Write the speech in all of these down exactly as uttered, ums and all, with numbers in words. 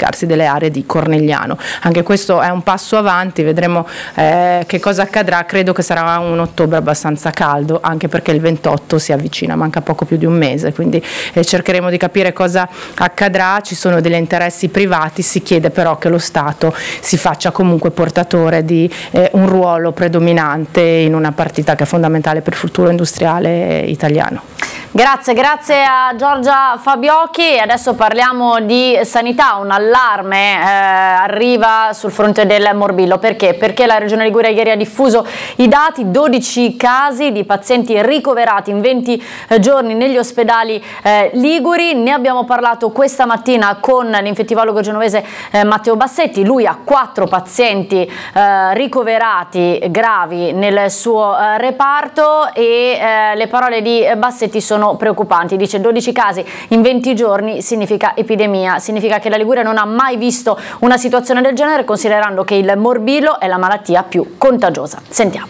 verificarsi delle aree di Cornigliano. Anche questo è un passo avanti, vedremo eh, che cosa accadrà. Credo che sarà un ottobre abbastanza caldo, anche perché il ventotto si avvicina, manca poco più di un mese, quindi eh, cercheremo di capire cosa accadrà. Ci sono degli interessi privati, si chiede però che lo Stato si faccia comunque portatore di eh, un ruolo predominante in una partita che è fondamentale per il futuro industriale italiano. Grazie, grazie a Giorgia Fabiocchi. Adesso parliamo di sanità. Un allarme eh, arriva sul fronte del morbillo. Perché? Perché la Regione Liguria ieri ha diffuso i dati, dodici casi di pazienti ricoverati in venti eh, giorni negli ospedali eh, liguri. Ne abbiamo parlato questa mattina con l'infettivologo genovese eh, Matteo Bassetti. Lui ha quattro pazienti eh, ricoverati gravi nel suo eh, reparto e eh, le parole di Bassetti sono preoccupanti. Dice: dodici casi in venti giorni significa epidemia, significa che la Liguria non ha mai visto una situazione del genere, considerando che il morbillo è la malattia più contagiosa. Sentiamo.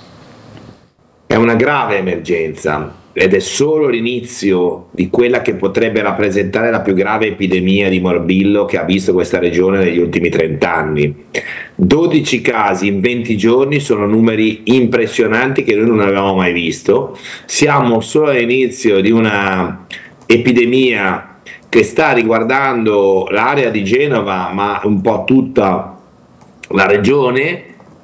È una grave emergenza ed è solo l'inizio di quella che potrebbe rappresentare la più grave epidemia di morbillo che ha visto questa regione negli ultimi trent'anni. dodici casi in venti giorni sono numeri impressionanti che noi non avevamo mai visto. Siamo solo all'inizio di una epidemia che sta riguardando l'area di Genova, ma un po' tutta la regione.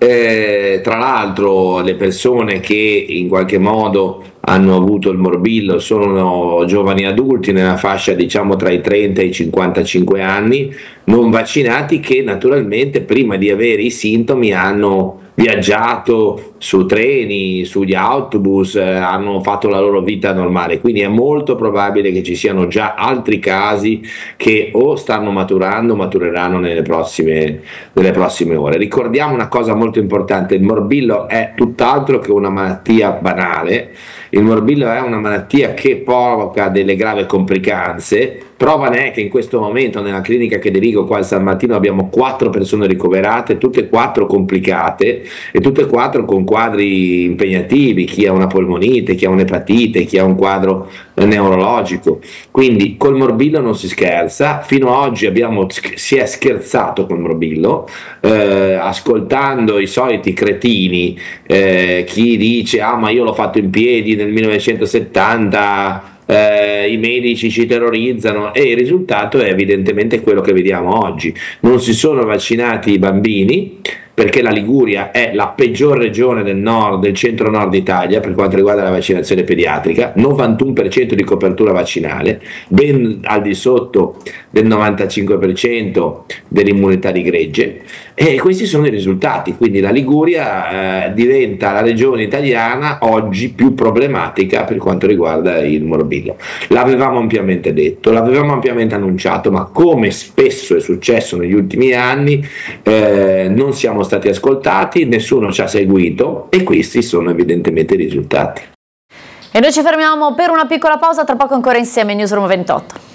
Eh, tra l'altro le persone che in qualche modo hanno avuto il morbillo sono giovani adulti nella fascia diciamo tra i trenta e i cinquantacinque anni, non vaccinati, che naturalmente prima di avere i sintomi hanno viaggiato su treni, sugli autobus, eh, hanno fatto la loro vita normale, quindi è molto probabile che ci siano già altri casi che o stanno maturando o matureranno nelle prossime, nelle prossime ore. Ricordiamo una cosa molto importante: il morbillo è tutt'altro che una malattia banale. Il morbillo è una malattia che provoca delle gravi complicanze. Prova ne è che in questo momento nella clinica che dirigo qua al San Martino abbiamo quattro persone ricoverate, tutte e quattro complicate e tutte e quattro con quadri impegnativi, chi ha una polmonite, chi ha un'epatite, chi ha un quadro neurologico. Quindi col morbillo non si scherza. Fino ad oggi abbiamo, si è scherzato col morbillo, eh, ascoltando i soliti cretini, eh, chi dice ah ma io l'ho fatto in piedi nel millenovecentosettanta, Eh, i medici ci terrorizzano, e il risultato è evidentemente quello che vediamo oggi. Non si sono vaccinati i bambini, perché la Liguria è la peggior regione del nord, del centro-nord Italia per quanto riguarda la vaccinazione pediatrica, novantuno per cento di copertura vaccinale, ben al di sotto del novantacinque per cento dell'immunità di gregge, e questi sono i risultati. Quindi la Liguria eh, diventa la regione italiana oggi più problematica per quanto riguarda il morbillo. L'avevamo ampiamente detto, l'avevamo ampiamente annunciato, ma come spesso è successo negli ultimi anni eh, non siamo stati ascoltati, nessuno ci ha seguito, e questi sono evidentemente i risultati. E noi ci fermiamo per una piccola pausa, tra poco ancora insieme in Newsroom ventotto.